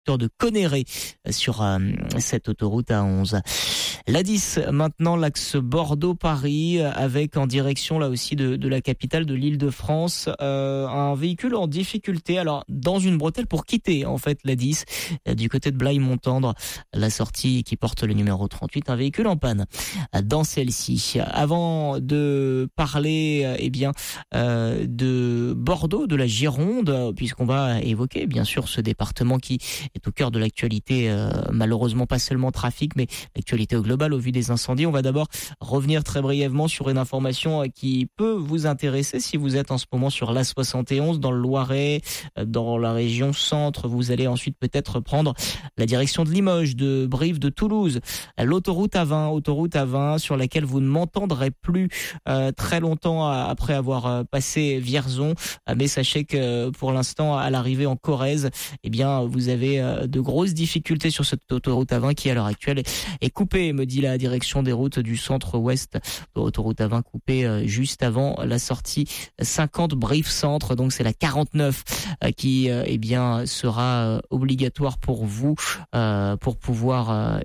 secteur de Conneré sur cette autoroute A11. La 10, maintenant l'axe Bordeaux-Paris, avec en direction là aussi de la capitale de l'Île-de-France, un véhicule en difficulté, alors dans une bretelle pour quitter en fait la 10, du côté de Blaye-Montendre, la sortie qui porte le numéro 38, un véhicule en panne dans celle-ci. Avant de parler de Bordeaux, de la Gironde, puisqu'on va évoquer bien sûr ce département qui est au cœur de l'actualité, malheureusement pas seulement trafic, mais l'actualité au global au vu des incendies. On va d'abord revenir très brièvement sur une information qui peut vous intéresser si vous êtes en ce moment sur l'A71 dans le Loiret, dans la région centre. Vous allez ensuite peut-être prendre la direction de Limoges, de Brive, de Toulouse, l'autoroute A20 sur laquelle vous ne m'entendrez plus très longtemps après avoir passé Vierzon, mais sachez que pour l'instant à l'arrivée en Corrèze, vous avez de grosses difficultés sur cette autoroute A20 qui à l'heure actuelle est coupée, me dit la direction des routes du centre-ouest. Autoroute A20 coupée juste avant la sortie 50 Brive Centre, donc c'est la 49 qui sera obligatoire pour vous pour pouvoir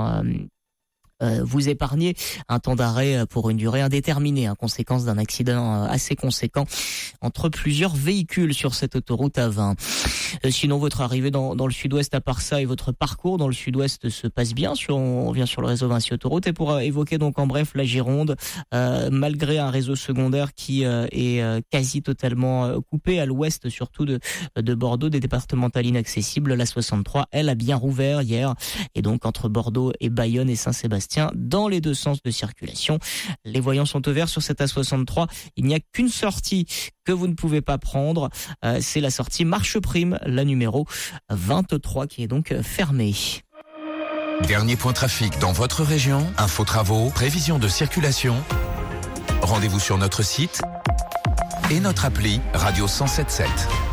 vous épargner un temps d'arrêt pour une durée indéterminée, conséquence d'un accident assez conséquent entre plusieurs véhicules sur cette autoroute A20. Sinon, votre arrivée dans le sud-ouest, à part ça, et votre parcours dans le sud-ouest se passe bien. On vient sur le réseau Vinci Autoroute. Et pour évoquer donc en bref la Gironde, malgré un réseau secondaire qui est quasi totalement coupé à l'ouest, surtout de Bordeaux, des départementales inaccessibles, la 63, elle a bien rouvert hier. Et donc entre Bordeaux et Bayonne et Saint-Sébastien, dans les deux sens de circulation. Les voyants sont au vert sur cette A63. Il n'y a qu'une sortie que vous ne pouvez pas prendre. C'est la sortie Marche Prime, la numéro 23, qui est donc fermée. Dernier point trafic dans votre région. Info travaux, prévision de circulation. Rendez-vous sur notre site et notre appli Radio 107.7.